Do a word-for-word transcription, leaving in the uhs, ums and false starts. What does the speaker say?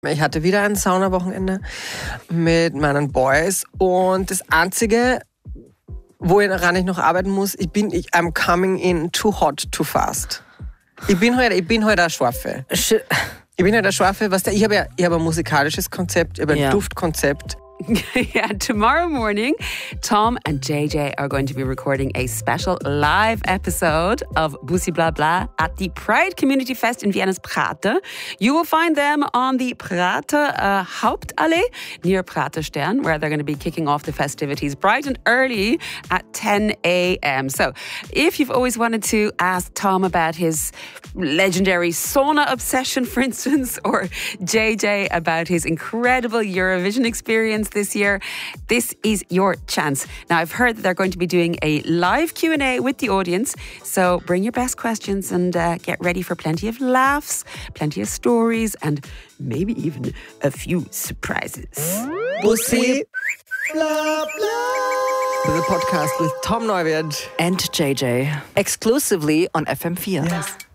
Ich hatte wieder ein Saunawochenende mit meinen Boys und das Einzige, woran ich noch arbeiten muss, ich bin, ich, I'm coming in too hot, too fast. Ich bin heute, ich bin heute eine Schwaffe. Ich bin heute eine Schwaffe, was der, ich habe ja, ich habe ein musikalisches Konzept, ich habe ein Ja. Duftkonzept. Yeah, tomorrow morning, Tom and J J are going to be recording a special live episode of Bussi Bla Bla at the Pride Community Fest in Vienna's Prater. You will find them on the Prater uh, Hauptallee near Praterstern, where they're going to be kicking off the festivities bright and early at ten a.m. So if you've always wanted to ask Tom about his legendary sauna obsession, for instance, or J J about his incredible Eurovision experience this year, this is your chance. Now, I've heard that they're going to be doing a live Q and A with the audience, so bring your best questions and uh, get ready for plenty of laughs, plenty of stories, and maybe even a few surprises. Bussi Bla Bla. The podcast with Tom Neuwirth And J J. Exclusively on F M four. Yes.